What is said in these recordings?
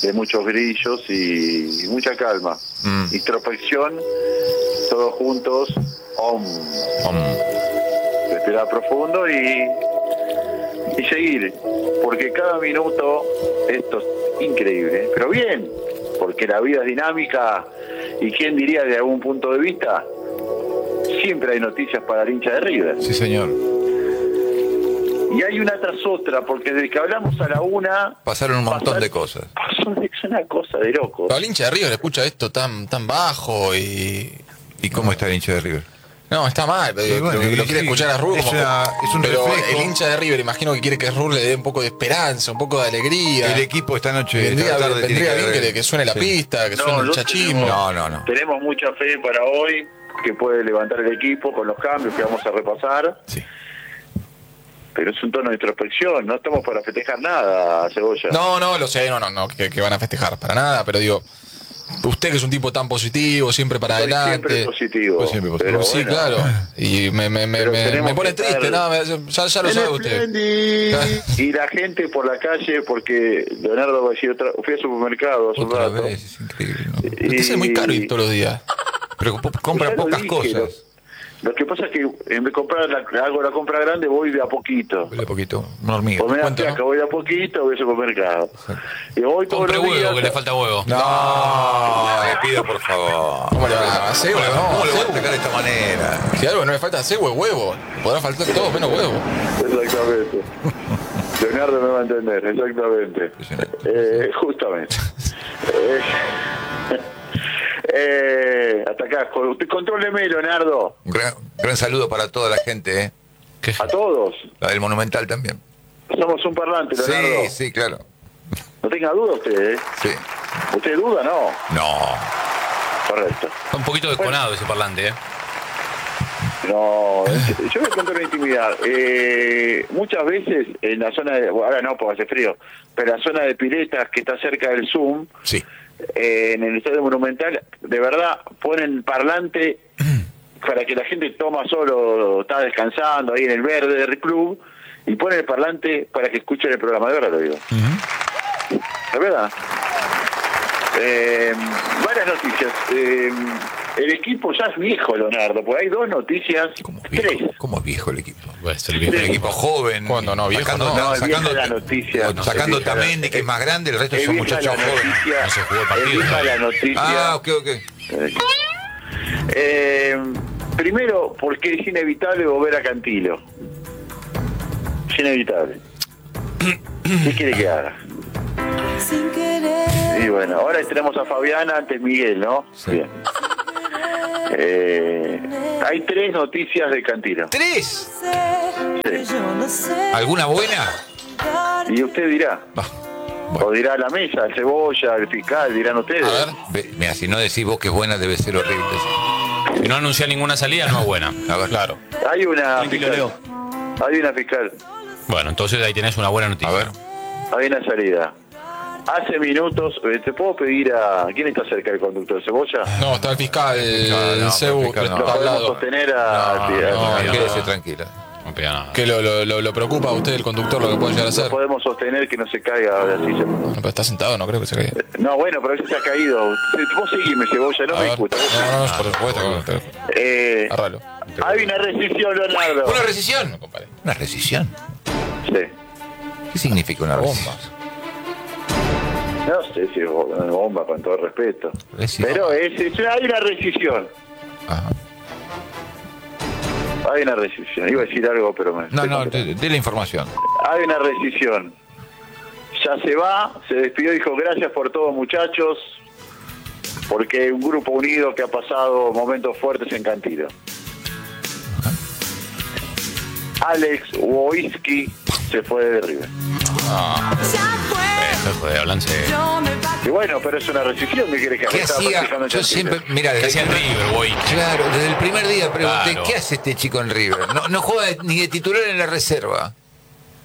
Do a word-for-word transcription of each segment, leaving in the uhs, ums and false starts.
de muchos grillos y, y mucha calma. Mm. Introspección, todos juntos, om. om. Respirar profundo y, y seguir, porque cada minuto esto es increíble, pero bien, porque la vida es dinámica y quién diría de algún punto de vista, siempre hay noticias para el hincha de River. Sí, señor. Y hay una tras otra, porque desde que hablamos a la una... Pasaron un montón pasar, de cosas. Pasó, es una cosa de locos. Pero el hincha de River escucha esto tan tan bajo y... ¿Y cómo está el hincha de River? No, está mal, pero bueno, lo, lo quiere sí, escuchar a Rur. Es, como, una, es un pero reflejo. El hincha de River, imagino que quiere que Rur le dé un poco de esperanza, un poco de alegría. El equipo esta noche... Vendría, esta tarde vendría bien que, que, que suene la sí. pista, que no, suene el chachismo. No, no, no. Tenemos mucha fe para hoy, que puede levantar el equipo con los cambios que vamos a repasar. Sí. Pero es un tono de introspección, no estamos para festejar nada, Cebolla. No, no, lo sé, no, no, no, que, que van a festejar para nada, pero digo, usted que es un tipo tan positivo, siempre para Soy adelante. Siempre positivo. Pues siempre positivo. Pero sí, bueno, claro. Y me, me, me, me, me pone triste, nada, ya, ya lo sabe usted. Y la gente por la calle, porque Leonardo va a decir otra, fui al supermercado hace un rato. Vez, es increíble, ¿no? Y... Usted es muy caro ir todos los días. Pero compra pocas cosas. Lo que pasa es que en vez de comprar la, hago la compra grande, voy de a poquito. Voy de a poquito, una hormiga. Pues me da placa, ¿no? Voy de a poquito, voy al supermercado. Y voy todos Compre los huevo, días. que le falta huevo. No, no le pido por favor. ¿Cómo le va a hacer? ¿Cómo, no, ¿cómo le va a atacar de esta manera? Si algo no le falta hacer, huevo, huevo. Podrá faltar todo menos huevo. Exactamente. Leonardo me va a entender, exactamente. Eh, justamente. eh, Eh, hasta acá, usted contróleme, Leonardo. Un gran, gran saludo para toda la gente, ¿eh? A todos. La del Monumental también. Somos un parlante, Leonardo. Sí, sí, claro. No tenga duda usted, ¿eh? Sí. ¿Usted duda, no? No. Correcto. Está un poquito desconado bueno. ese parlante, ¿eh? No, yo voy a contar una intimidad. Eh, muchas veces en la zona de... Ahora no, porque hace frío. Pero la zona de piletas que está cerca del Zoom... Sí. Eh, en el Estadio Monumental, de verdad, ponen parlante para que la gente toma solo, está descansando ahí en el verde del club, y ponen el parlante para que escuchen el programa, de verdad lo digo. Uh-huh. ¿De verdad? Eh, varias noticias. Eh, el equipo ya es viejo, Leonardo, porque hay dos noticias. ¿Cómo viejo? Tres. ¿Cómo es viejo el equipo? Pues el, viejo. el equipo joven. ¿Cuándo no? Viejo sacando, no. No, sacando, la noticia. No, sacando a Tamendi, que es más grande, el resto son muchachos jóvenes. No se jugó el partido. Es la noticia. Ah, ok, ok. Eh, primero, porque es inevitable volver a Cantilo. Es inevitable. ¿Qué quiere que haga? Y bueno, ahora tenemos a Fabiana, antes Miguel, ¿no? Sí. Bien. Eh, hay tres noticias de Cantilo. ¿Tres? Sí. ¿Alguna buena? Y usted dirá. Ah, bueno. O dirá la mesa, el Cebolla, el fiscal, dirán ustedes. A ver. Ve, mira, si no decís vos que es buena, debe ser horrible. Si no anuncia ninguna salida, no es buena. A ver, claro. Hay una Tranquilo, fiscal. Leo. Hay una fiscal. Bueno, entonces ahí tenés una buena noticia. a ver. Hay una salida. Hace minutos, ¿te puedo pedir a... ¿Quién está cerca del conductor? ¿Cebolla? No, está el fiscal, el No, no, Cebu, el fiscal no. ¿Lo está al podemos lado. sostener a... No, sí, a- no, a- no. Quédese tranquila. No pega nada. ¿Qué lo, lo, lo, lo preocupa a usted el conductor lo que puede llegar a lo hacer? podemos sostener que no se caiga ahora sí se... No, pero está sentado, no creo que se caiga. No, bueno, pero a veces se ha caído. Vos seguime, Cebolla, no A me ver. discutas. No, no, por supuesto. pero- Eh, Agárralo. hay una rescisión, Leonardo. ¿Una rescisión? No, compadre. ¿Una rescisión? Sí. ¿Qué significa una rescisión? Bombas. No sé si es una bomba, con todo respeto. Rescisión. Pero es, es- hay una rescisión. Ajá. Hay una rescisión. Iba a decir algo, pero me... No, no, de, de la información. Hay una rescisión. Ya se va, se despidió, dijo gracias por todo, muchachos, porque un grupo unido que ha pasado momentos fuertes en Cantilo. Alex Wojcicki se fue de River. Eso de hablanse. Y bueno, pero es una rescisión, ¿me quiere que ¿Qué estaba hacía? festejando en Yo Cantilo? siempre, mira, ¿Qué desde hacía en el- River, güey? Claro, desde el primer día pregunté, Claro. ¿qué hace este chico en River? No, no juega ni de titular en la reserva.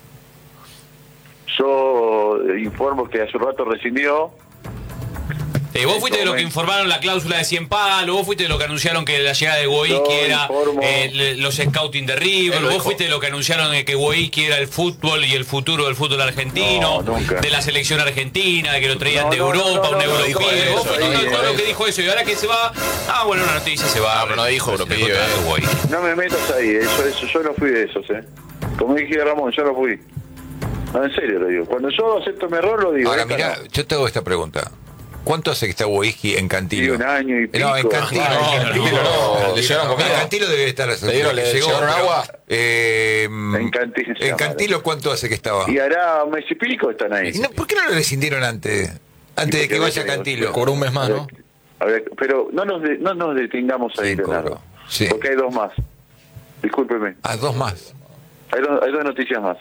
Yo eh, informo que hace un rato rescindió Eh, vos fuiste de los que informaron la cláusula de cien palos, vos fuiste de los que anunciaron que la llegada de Wojcicki era informo... eh, los scouting de River, vos fuiste de los que anunciaron que Wojcicki era el fútbol y el futuro del fútbol argentino, no, de la selección argentina, de que lo traían no, de no, Europa, no, no, un no, europeo. no, Vos fuiste no, uno no, de no, los que dijo eso y ahora que se va, ah, bueno, una noticia se va. No, pero no dijo europeo, eh. No me metas ahí, eso, eso, yo no fui de esos, ¿eh? Como dije Ramón, yo no fui. No, en serio lo digo. Cuando yo acepto mi error, lo digo. Ahora, Esta mira, no. yo te hago esta pregunta. ¿Cuánto hace que está Wojcicki en Cantilo? Sí, un año y pico. No, en Cantilo. No, en en Cantilo no, no. le llevaron comida. En Cantilo debe estar. Le dieron- le llevaron agua. Eh, En Cantilo, en Cantilo, ¿cuánto hace que estaba? Y hará un mes y pico están ahí. ¿Y no, ¿Por qué no lo rescindieron antes? Antes de que vaya a Cantilo. Cobró un mes más, ¿no? A ver, pero no nos, de- no nos detengamos ahí, Sí, Leonardo. cobró. Sí. Porque hay dos más. Discúlpeme. Ah, dos más. Hay dos, hay dos noticias más.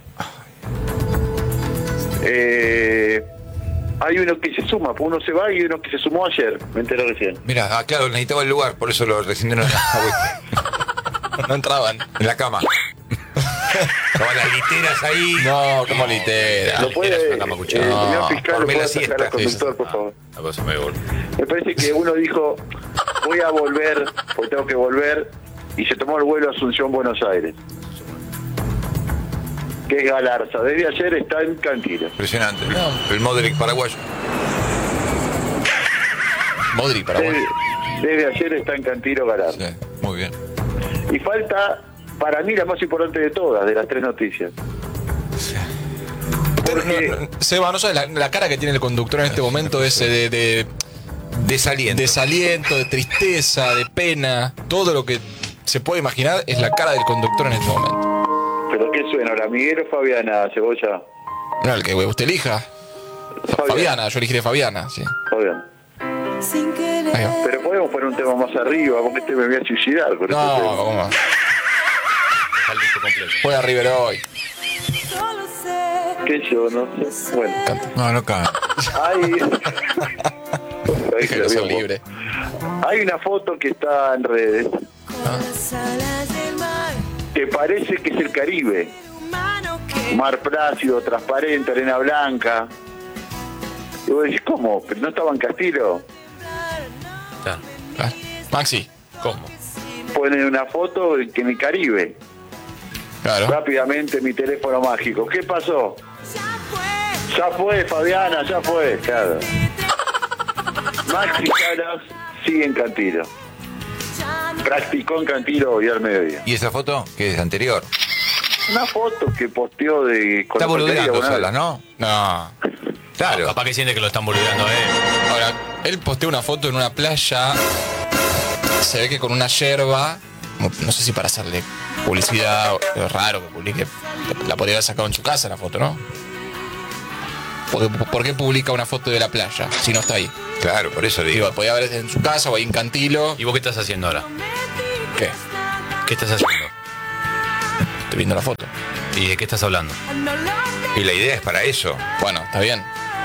Eh, hay uno que se suma, pues uno se va y uno que se sumó ayer. Me enteré recién. Mira, ah, claro, necesitaba el lugar, por eso lo rescindieron a Wojcicki. No entraban. En la cama. Estaban las literas ahí. No, como litera. Lo puede, es una eh, cama el cuchara. señor No, fiscal lo dormí puede la sacar siesta, al conductor, por favor. La cosa me volvió. Me parece que uno dijo, voy a volver, porque tengo que volver, y se tomó el vuelo a Asunción, Buenos Aires. Que es Galarza. Desde ayer está en Cantilo. Impresionante. El Modric paraguayo. Modric, Paraguay. Desde, desde ayer está en Cantilo Galarza. Sí, muy bien. Y falta, para mí, la más importante de todas, de las tres noticias. Porque No, no, Seba, no sabes la, la cara que tiene el conductor en este momento, ese de, de Desaliento. desaliento, de tristeza, de pena, todo lo que se puede imaginar es la cara del conductor en este momento. ¿Pero qué suena ahora? ¿Miguel o Fabiana, Cebolla? No, el que usted elija. Fa- Fabiana, yo elegiré Fabiana, sí. Fabiana. Ahí va. Pero podemos poner un tema más arriba, porque este me voy a suicidar con No, este tema. ¿cómo? Está el disco completo. Juega River hoy. ¿Qué yo? No sé. Bueno, No, no cabe. hay... Ahí se Déjelo lo ser vimos. libre. Hay una foto que está en redes que parece que es el Caribe. Mar plácido, transparente, arena blanca. Y vos decís, ¿cómo? ¿Pero no estaba en Castilo? Claro. Ah, Maxi. ¿Cómo? Ponen una foto que en el Caribe. Claro. Rápidamente mi teléfono mágico. ¿Qué pasó? Ya fue, Fabiana, ya fue. Claro. Maxi Salas sigue en Cantilo. Practicó en Cantilo hoy al mediodía. ¿Y esa foto? Que es anterior. Una foto que posteó de... con Está la porquería, boludeando bueno, Salas, ¿no? No. Claro. Capaz que siente que lo están boludeando a él. Ahora, él posteó una foto en una playa. Se ve que con una yerba. No sé si para hacerle publicidad. Es raro que publique. La podría haber sacado en su casa la foto, ¿no? Porque, ¿por qué publica una foto de la playa si no está ahí? Claro, por eso digo. Digo, podía haber en su casa o ahí en Cantilo. ¿Y vos qué estás haciendo ahora? ¿Qué? ¿Qué estás haciendo? Estoy viendo la foto. ¿Y de qué estás hablando? Y la idea es para eso. Bueno, está bien.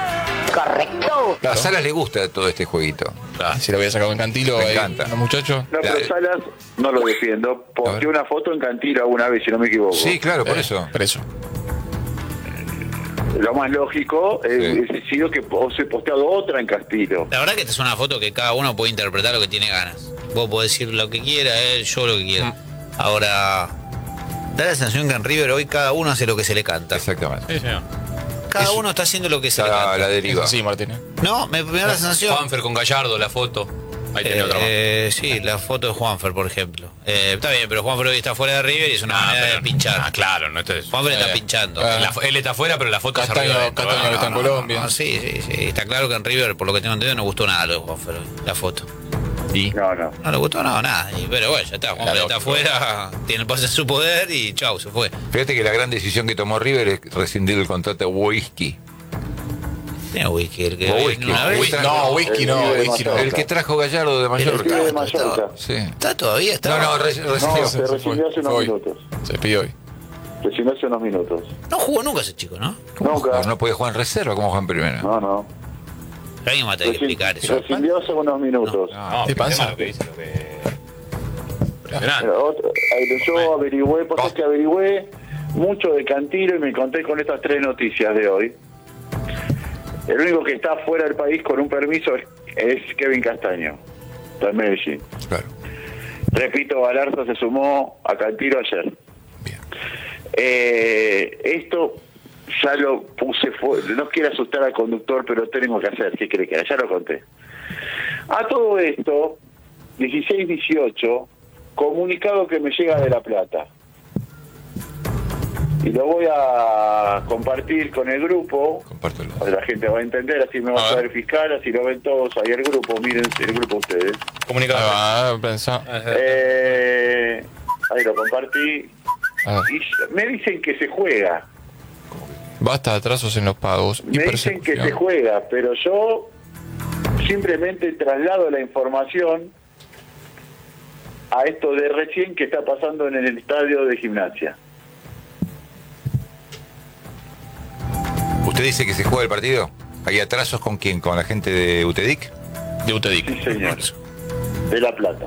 A Salas le gusta todo este jueguito. Ah, Si lo había sacado en Cantilo, Me ahí, encanta. los muchachos. No, pero La- Salas no lo defiendo. A ver. Posteó una foto en Cantilo alguna vez, si no me equivoco. Sí, claro, por Eh, eso. Por eso. Lo más lógico es, Sí. es sido que os he posteado otra en Castilo. La verdad que esta es una foto que cada uno puede interpretar lo que tiene ganas. Vos podés decir lo que quiera, él, yo lo que quiera. Ahora, da la sensación que en River hoy cada uno hace lo que se le canta. Exactamente. sí, señor. Cada Es- uno está haciendo lo que se le Está a canta. la deriva. Sí, Martínez. No, me, me da la sensación. Juanfer con Gallardo, la foto. Ahí tenía otra más. Eh, sí, la foto de Juanfer, por ejemplo. Eh, está bien, pero Juanfer hoy está fuera de River y es una Ah, manera pero- de pinchar. Ah, claro, no esto es. Juanfer está Eh, pinchando. eh. La fo- él está afuera, pero la foto es Castaño, arriba. adentro, Castaño ¿eh? que está en Colombia. No, sí, sí, sí. Está claro que en River, por lo que tengo entendido, no gustó nada lo de Juanfer hoy, la foto. Y No, no. No le gustó no, nada. Y- Pero bueno, ya está. Juanfer Claro, está afuera, tiene el pase en su poder y chau, se fue. fíjate que la gran decisión que tomó River es rescindir el contrato de Wojcicki. Tiene whisky, el que Whisky, una vez. whisky. No, whisky no, El whisky no. El que trajo Gallardo de El Mallorca. pibe de Mallorca. Sí. Está todavía, está. No, no, re- No, rescindió. se rescindió hace unos Fue hoy. minutos. Se despidió hoy. Rescindió hace unos minutos. No jugó nunca ese chico, ¿no? Nunca. No puede jugar en reserva como juega en primera. No, no. Alguien me va a tener que explicar eso. Rescindió hace unos minutos. No, ¿Qué pasa? lo que dice, lo que... Impresionante. Pero otro- ahí yo averigüé, pues es que averigüé mucho de Cantilo y me encontré con estas tres noticias de hoy. El único que está fuera del país con un permiso es, es Kevin Castaño, de Medellín. Claro. Repito, Galarza se sumó a Cantiro ayer. Bien. Eh, esto ya lo puse, no quiero asustar al conductor, pero tengo que hacer, ¿qué cree que era? Ya lo conté. A todo esto, dieciséis dieciocho, comunicado que me llega de La Plata. Y lo voy a compartir con el grupo. Compártelo. La gente va a entender, así me va a A ver. saber fiscal, así lo ven todos. Ahí el grupo, miren el grupo ustedes. Comunicado. Ah, pensá. Eh, ahí lo compartí. Ah. Y me dicen que se juega. Basta de atrasos en los pagos. y Me dicen que persecución. se juega, pero yo simplemente traslado la información a esto de recién que está pasando en el estadio de Gimnasia. ¿Usted dice que se juega el partido? ¿Hay atrasos con quién? ¿Con la gente de UTEDIC? De Utedic. Sí, señor. De La Plata.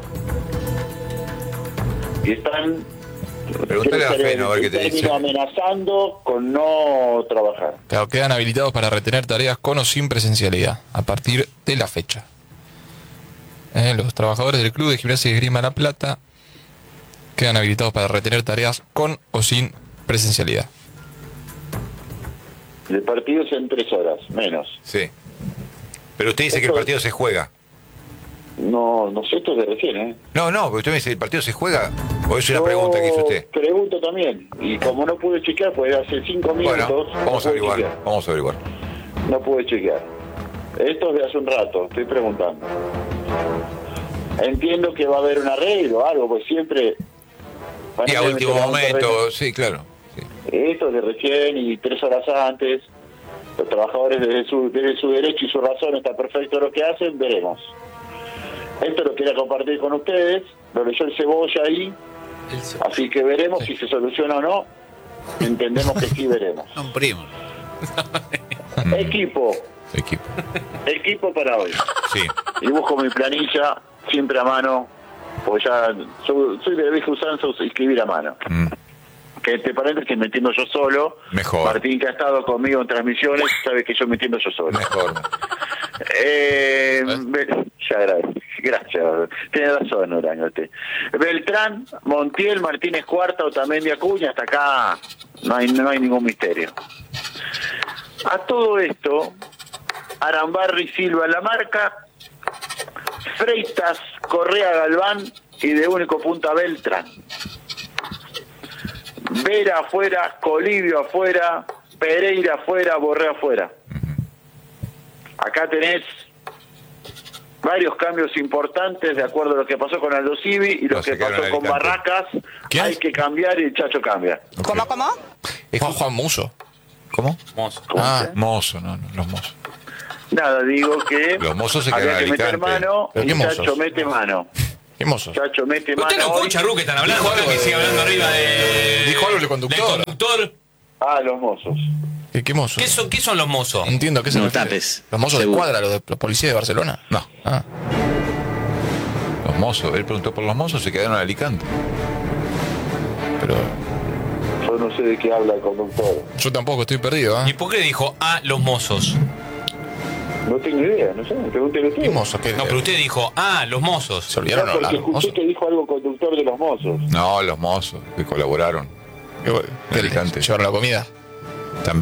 Y están Pregúntale a quiero Feno a ver qué te termino dice. amenazando con no trabajar. Claro, quedan habilitados para retener tareas con o sin presencialidad a partir de la fecha. Eh, los trabajadores del Club de Gimnasia y Esgrima La Plata quedan habilitados para retener tareas con o sin presencialidad. El partido es en tres horas, menos. Sí. Pero usted dice que el Esto- partido se juega. No, no sé, esto es de recién, ¿eh? No, no, porque usted me dice, ¿el partido se juega? ¿O es una Yo pregunta que hizo usted? Pregunto también. Y como no pude chequear, pues hace cinco minutos. Bueno, no vamos a pude averiguar, chequear. vamos a averiguar. No pude chequear. Esto es de hace un rato, estoy preguntando. Entiendo que va a haber un arreglo o algo, pues siempre... van Y a tener último que tener un momento, terreno. sí, claro. Sí. Esto es de recién y tres horas antes. Los trabajadores desde su, desde su derecho y su razón está perfecto lo que hacen, veremos. Esto lo quería compartir con ustedes, lo leyó el Cebolla ahí, así que veremos si se soluciona o no. Entendemos que sí, veremos. Son primos. Equipo, Equipo. equipo para hoy. Sí. Y busco mi planilla siempre a mano, porque ya soy, soy de vieja usanza escribir a mano. Mm. Que entre paréntesis me entiendo yo solo. Mejor. Martín, que ha estado conmigo en transmisiones, sabe que yo me entiendo yo solo. Mejor. Eh, Be- ya agradezco. Gracias. Tiene razón, Urañote. Beltrán, Montiel, Martínez Cuarta, Otamendi, Acuña, hasta acá no hay, no hay ningún misterio. A todo esto, Arambarri, Silva, La Marca, Freitas, Correa, Galván y de único punta Beltrán. Vera afuera, Colibio afuera, Pereira afuera, Borré afuera. Acá tenés varios cambios importantes de acuerdo a lo que pasó con Aldo Civi y lo No, que se quedaron pasó en con Alicante. Barracas. ¿Quién? Hay que cambiar y el Chacho cambia. ¿Cómo, cómo? Es Juan ju- Juan Muso. ¿Cómo? Mozo. ¿Cómo Ah, se? Mozo, no, no, los mozos. Nada, digo que Los mozos se había quedaron que en meter Alicante. mano ¿Pero y qué mozos? Chacho mete mano. ¿Qué mozo? Chacho mete mano. ¿Usted no hoy. escucha, Ru, que están hablando? Dijo algo que de- sigue hablando arriba de... Dijo algo del conductor. Del conductor. Ah, los mozos. ¿Qué, qué mozo? ¿Qué son, ¿Qué son los mozos? No entiendo a qué se No refiere. tapes. ¿Los mozos de Seguro. cuadra, los de los policías de Barcelona? No. Ah, Los mozos. Él preguntó por los mozos, se quedaron en Alicante. pero Yo no sé de qué habla el conductor. yo tampoco estoy perdido, ¿Y ¿ah? por qué dijo a los mozos? No tengo idea, no sé, pregúntele usted. ¿Qué mozo? ¿Qué? No, pero usted dijo a los mozos. ¿Se olvidaron No, de porque hablar los escuché mozos? que dijo algo conductor de los mozos. No, los mozos que colaboraron. ¿Qué, qué, Alicante. ¿Llevaron la comida? También.